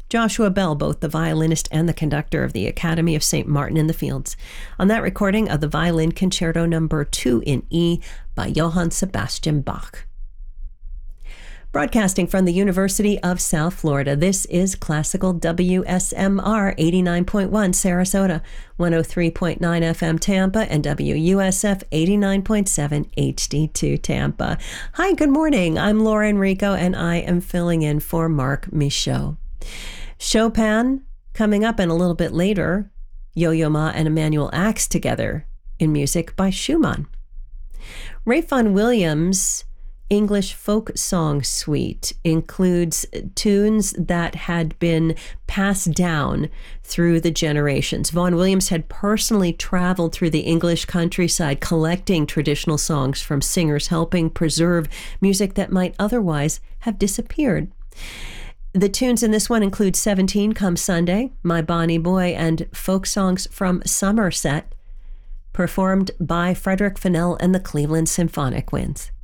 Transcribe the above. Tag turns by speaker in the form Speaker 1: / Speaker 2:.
Speaker 1: Joshua Bell, both the violinist and the conductor of the Academy of St. Martin in the Fields, on that recording of the Violin Concerto No. 2 in E by Johann Sebastian Bach. Broadcasting from the University of South Florida, this is Classical WSMR 89.1 Sarasota, 103.9 FM Tampa, and WUSF 89.7 HD2 Tampa. Hi, good morning. I'm Laura Enrico, and I am filling in for Mark Michaud. Chopin coming up, and a little bit later, Yo-Yo Ma and Emanuel Ax together in music by Schumann. Ralph Vaughan Williams' English folk song suite includes tunes that had been passed down through the generations. Vaughan Williams had personally traveled through the English countryside collecting traditional songs from singers, helping preserve music that might otherwise have disappeared. The tunes in this one include 17 Come Sunday, My Bonnie Boy, and folk songs from Somerset, performed by Frederick Fennell and the Cleveland Symphonic Winds.